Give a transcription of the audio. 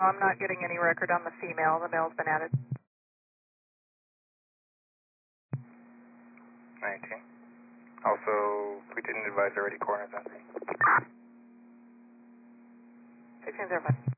I'm not getting any record on the female. The male's been added. 19. Also, we didn't advise already coroners on 1605.